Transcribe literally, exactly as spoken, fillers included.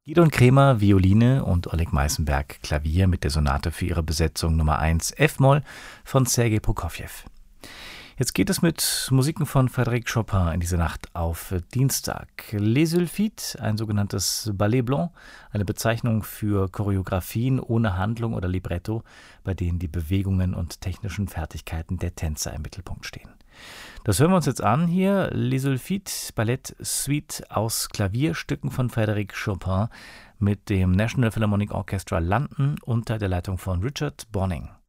Gidon Kremer, Violine und Oleg Meißenberg, Klavier mit der Sonate für ihre Besetzung Nummer eins F-Moll von Sergei Prokofjew. Jetzt geht es mit Musiken von Frédéric Chopin in diese Nacht auf Dienstag. Les Sylphides, ein sogenanntes Ballet Blanc, eine Bezeichnung für Choreografien ohne Handlung oder Libretto, bei denen die Bewegungen und technischen Fertigkeiten der Tänzer im Mittelpunkt stehen. Das hören wir uns jetzt an hier. Les Sylphides, Ballett Suite aus Klavierstücken von Frédéric Chopin mit dem National Philharmonic Orchestra London unter der Leitung von Richard Bonynge.